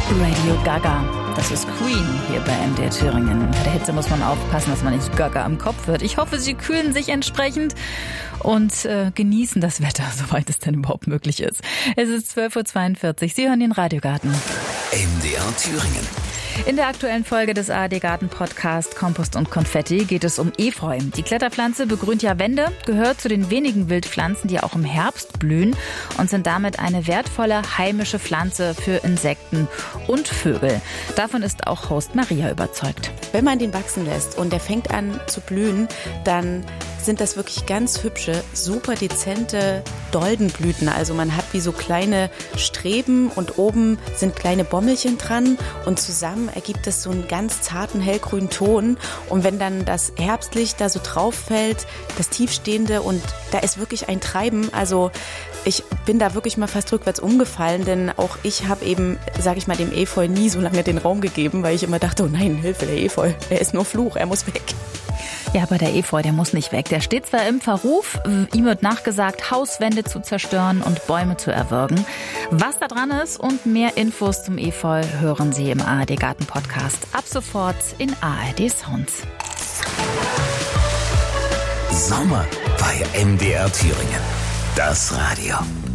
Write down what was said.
Radio Gaga. Das ist Queen hier bei MDR Thüringen. Bei der Hitze muss man aufpassen, dass man nicht Gaga im Kopf wird. Ich hoffe, Sie kühlen sich entsprechend und genießen das Wetter, soweit es denn überhaupt möglich ist. Es ist 12.42 Uhr. Sie hören den Radiogarten. MDR Thüringen. In der aktuellen Folge des ARD-Garten-Podcast Kompost und Konfetti geht es um Efeu. Die Kletterpflanze begrünt ja Wände, gehört zu den wenigen Wildpflanzen, die auch im Herbst blühen und sind damit eine wertvolle heimische Pflanze für Insekten und Vögel. Davon ist auch Host Maria überzeugt. Wenn man den wachsen lässt und der fängt an zu blühen, dann sind das wirklich ganz hübsche, super dezente Doldenblüten. Also man hat wie so kleine Streben und oben sind kleine Bommelchen dran und zusammen ergibt es so einen ganz zarten hellgrünen Ton. Und wenn dann das Herbstlicht da so drauf fällt, das Tiefstehende, und da ist wirklich ein Treiben. Also ich bin da wirklich mal fast rückwärts umgefallen, denn auch ich habe eben, sage ich mal, dem Efeu nie so lange den Raum gegeben, weil ich immer dachte, oh nein, Hilfe, der Efeu, er ist nur Fluch, er muss weg. Ja, aber der Efeu, der muss nicht weg. Der steht zwar im Verruf, ihm wird nachgesagt, Hauswände zu zerstören und Bäume zu erwürgen. Was da dran ist und mehr Infos zum Efeu hören Sie im ARD-Garten-Podcast. Ab sofort in ARD Sounds. Sommer bei MDR Thüringen. Das Radio.